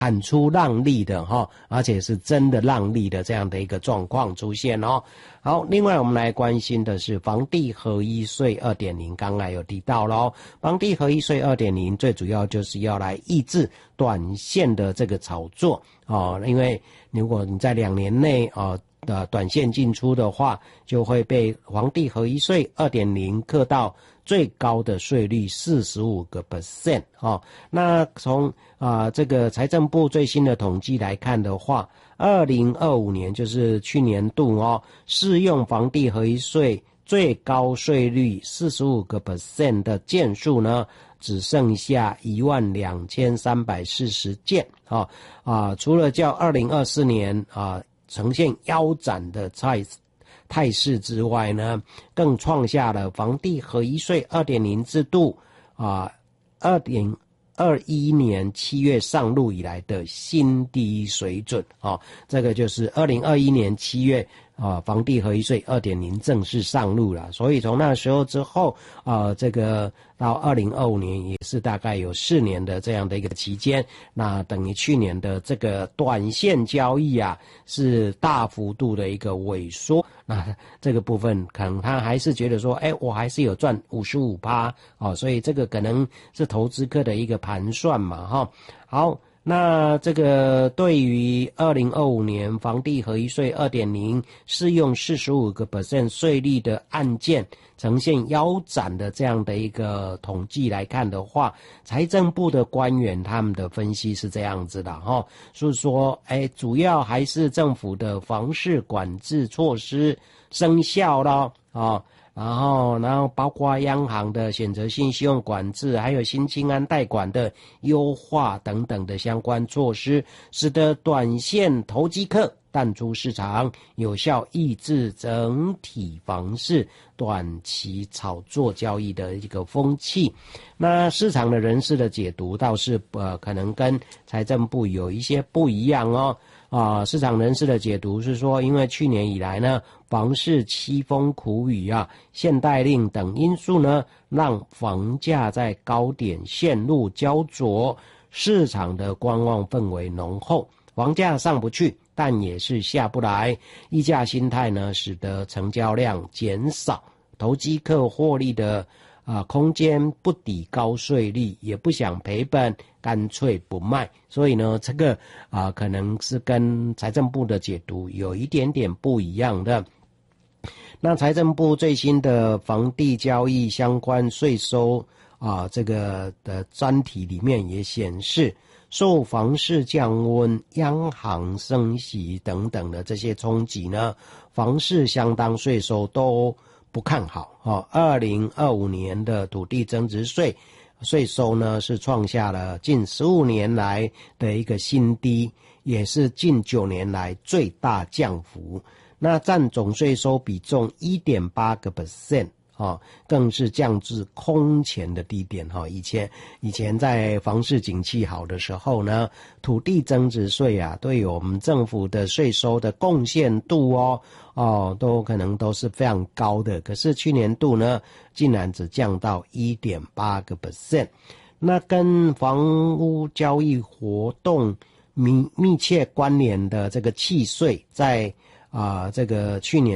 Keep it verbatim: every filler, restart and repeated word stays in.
喊出让利的哈，而且是真的让利的这样的一个状况出现哦。好，另外我们来关心的是房地合一税 二点零， 刚才有提到咯，房地合一税 二点零 最主要就是要来抑制短线的这个炒作哦，因为如果你在两年内哦的短线进出的话，就会被房地合一税 二点零 课到最高的税率 百分之四十五 哦。那从啊、呃、这个财政部最新的统计来看的话，二零二五年就是去年度哦，适用房地合一税最高税率 百分之四十五 的件数呢，只剩下一万两千三百四十件啊啊，除了较二零二四年啊呈现腰斩的态态势之外呢，更创下了房地合一税 二点零 制度啊二零二一年七月上路以来的新低水准啊，这个就是二零二一年七月啊，房地合一税 二点零 正式上路了，所以从那时候之后啊，这个到二零二五年也是大概有四年的这样的一个期间，那等于去年的这个短线交易啊是大幅度的一个萎缩，那这个部分可能他还是觉得说，哎，我还是有赚 百分之五十五 哦，所以这个可能是投资客的一个盘算嘛哈。好，那这个对于二零二五年房地合一税 二点零 适用 百分之四十五 税率的案件呈现腰斩的这样的一个统计来看的话，财政部的官员他们的分析是这样子的齁，是说哎，主要还是政府的房市管制措施生效了啊。然后，然后包括央行的选择性信用管制，还有新青安贷款的优化等等的相关措施，使得短线投机客淡出市场，有效抑制整体房市短期炒作交易的一个风气。那市场的人士的解读倒是呃可能跟财政部有一些不一样哦。啊，市场人士的解读是说，因为去年以来呢，房市凄风苦雨啊，限贷令等因素呢，让房价在高点陷入焦灼，市场的观望氛围浓厚，房价上不去，但也是下不来，溢价心态呢，使得成交量减少，投机客获利的啊，空间不抵高税率，也不想赔本，干脆不卖。所以呢，这个啊，可能是跟财政部的解读有一点点不一样的。那财政部最新的房地交易相关税收啊，这个的专题里面也显示，受房市降温、央行升息等等的这些冲击呢，房市相当税收都不看好哦。二零二五年的土地增值税税收呢，是创下了近十五年来的一个新低，也是近九年来最大降幅。那占总税收比重 百分之一点八 哦，更是降至空前的低点哈。以前以前在房市景气好的时候呢，土地增值税啊，对于我们政府的税收的贡献度哦哦，都可能都是非常高的。可是去年度呢，竟然只降到 百分之一点八。那跟房屋交易活动密密切关联的这个契税，在啊、呃、这个去年